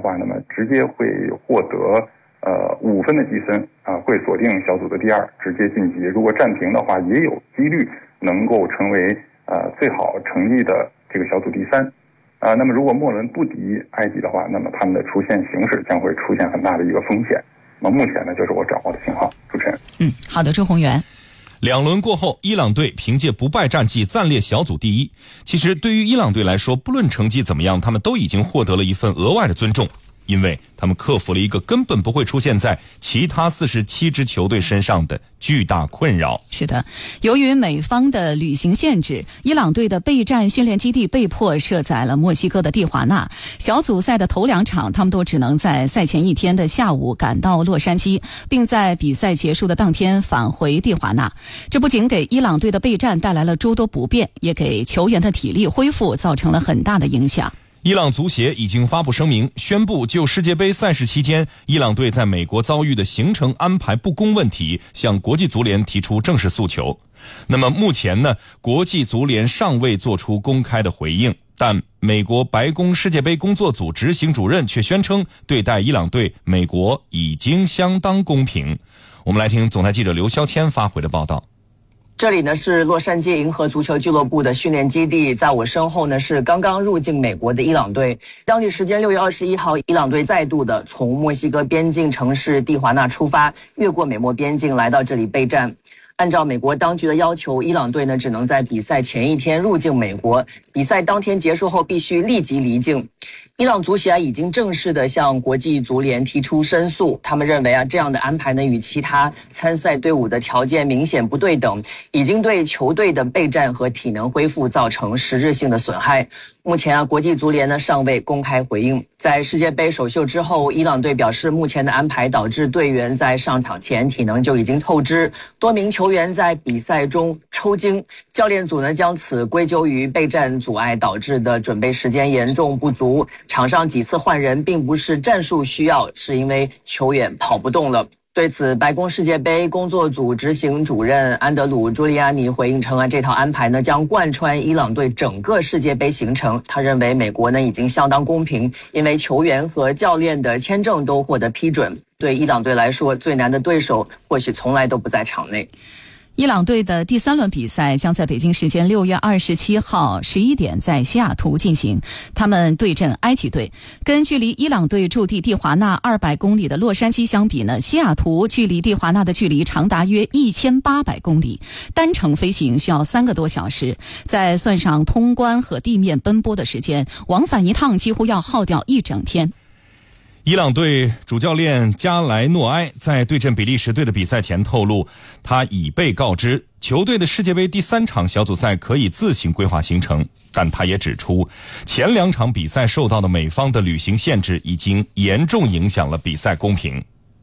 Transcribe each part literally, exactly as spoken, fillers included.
话，那么直接会获得呃五分的积分啊、呃，会锁定小组的第二，直接晋级。如果战平的话，也有几率能够成为呃最好成绩的这个小组第三。啊、呃，那么如果末轮不敌埃及的话，那么他们的出线形势将会出现很大的一个风险。那么目前呢，就是我掌握的情况。主持人， 嗯，好的，周宏源。 两轮过后，伊朗队凭借不败战绩暂列小组第一。其实对于伊朗队来说，不论成绩怎么样，他们都已经获得了一份额外的尊重，因为他们克服了一个根本不会出现在其他四十七支球队身上的巨大困扰。 是的，由于美方的旅行限制，伊朗队的备战训练基地被迫设在了墨西哥的蒂华纳。小组赛的头两场，他们都只能在赛前一天的下午赶到洛杉矶，并在比赛结束的当天返回蒂华纳。这不仅给伊朗队的备战带来了诸多不便，也给球员的体力恢复造成了很大的影响。 伊朗足协已经发布声明，宣布就世界杯赛事期间伊朗队在美国遭遇的行程安排不公问题向国际足联提出正式诉求。那么目前呢，国际足联尚未做出公开的回应，但美国白宫世界杯工作组执行主任却宣称，对待伊朗队，美国已经相当公平。我们来听总台记者刘肖谦发回的报道。 这里呢是洛杉矶银河足球俱乐部的训练基地，在我身后呢是刚刚入境美国的伊朗队。当地时间六月二十一号，伊朗队再度的从墨西哥边境城市蒂华纳出发，越过美墨边境来到这里备战。按照美国当局的要求，伊朗队呢只能在比赛前一天入境美国，比赛当天结束后必须立即离境。伊朗足协啊已经正式的向国际足联提出申诉，他们认为啊这样的安排呢与其他参赛队伍的条件明显不对等，已经对球队的备战和体能恢复造成实质性的损害。目前啊国际足联呢尚未公开回应。在世界杯首秀之后，伊朗队表示目前的安排导致队员在上场前体能就已经透支，多名球员在比赛中抽筋，教练组呢将此归咎于备战阻碍导致的准备时间严重不足。场上几次换人并不是战术需要，是因为球员跑不动了。对此，白宫世界杯工作组执行主任安德鲁·朱利亚尼回应称啊，这套安排呢将贯穿伊朗队整个世界杯行程。他认为美国呢已经相当公平，因为球员和教练的签证都获得批准。对伊朗队来说，最难的对手或许从来都不在场内。 伊朗队的第三轮比赛将在北京时间六月二十七号十一点在西雅图进行，他们对阵埃及队。跟距离伊朗队驻地蒂华纳二百公里的洛杉矶相比呢，西雅图距离蒂华纳的距离长达约一千八百公里，单程飞行需要三个多小时，再算上通关和地面奔波的时间，往返一趟几乎要耗掉一整天。 伊朗队主教练加莱诺埃在对阵比利时队的比赛前透露，他已被告知球队的世界杯第三场小组赛可以自行规划行程，但他也指出，前两场比赛受到的美方的旅行限制已经严重影响了比赛公平。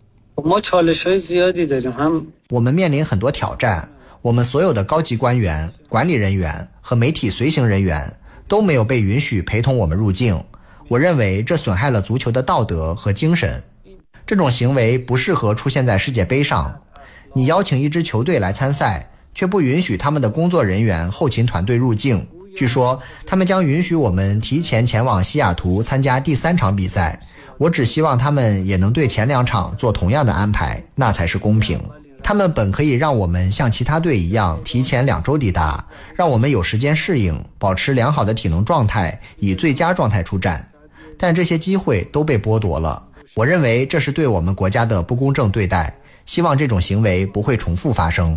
我们面临很多挑战，我们所有的高级官员、管理人员和媒体随行人员都没有被允许陪同我们入境。我认为这损害了足球的道德和精神，这种行为不适合出现在世界杯上。你邀请一支球队来参赛，却不允许他们的工作人员、后勤团队入境。据说他们将允许我们提前前往西雅图参加第三场比赛。我只希望他们也能对前两场做同样的安排，那才是公平。他们本可以让我们像其他队一样提前两周抵达，让我们有时间适应，保持良好的体能状态，以最佳状态出战。但这些机会都被剥夺了，我认为这是对我们国家的不公正对待，希望这种行为不会重复发生。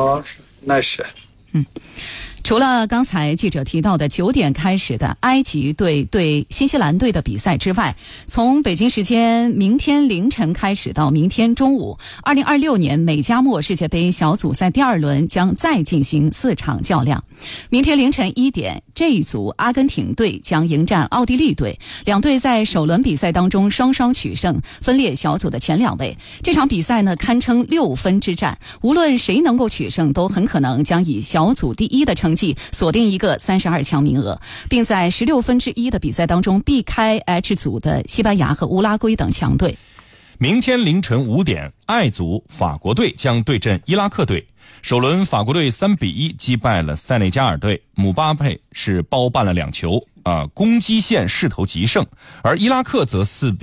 嗯。除了刚才记者提到的九点开始的埃及队对新西兰队的比赛之外，从北京时间明天凌晨开始到明天中午，二零二六年美加墨世界杯小组赛第二轮将再进行四场较量。明天凌晨一点 ，J 组阿根廷队将迎战奥地利队，两队在首轮比赛当中双双取胜，分列小组的前两位。这场比赛呢，堪称六分之战，无论谁能够取胜，都很可能将以小组第一的成绩锁定一个三十二强名额，并在十六分之一的比赛当中避开 H 组的西班牙和乌拉圭等强队。 明天凌晨五点，爱组法国队将对阵伊拉克队。首轮法国队三比一击败了塞内加尔队，姆巴佩是包办了两球，啊、呃，攻击线势头极盛，而伊拉克则四比